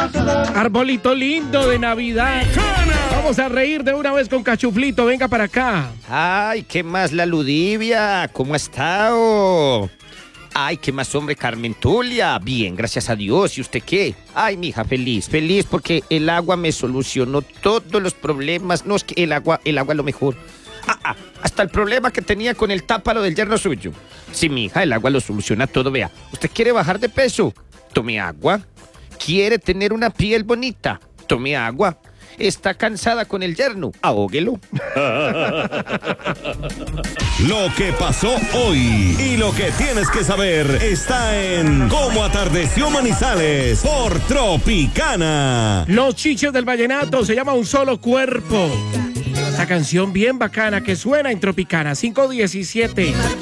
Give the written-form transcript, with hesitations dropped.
Arbolito lindo de Navidad. Vamos a reír de una vez con Cachuflito. Venga para acá. Ay, ¿qué más la Ludivia? ¿Cómo ha estado? Ay, ¿qué más, hombre, Carmen Tulia? Bien, gracias a Dios. ¿Y usted qué? Ay, mija, feliz porque el agua me solucionó todos los problemas. No, es que el agua es lo mejor. Hasta el problema que tenía con el tápalo del yerno suyo. Sí, mija, el agua lo soluciona todo, vea. ¿Usted quiere bajar de peso? Tome agua. ¿Quiere tener una piel bonita? Tome agua. ¿Está cansada con el yerno? Ahóguelo. Lo que pasó hoy y lo que tienes que saber está en Cómo Atardeció Manizales por Tropicana. Los Chiches del Vallenato se llama Un Solo Cuerpo. Esta canción bien bacana que suena en Tropicana 517.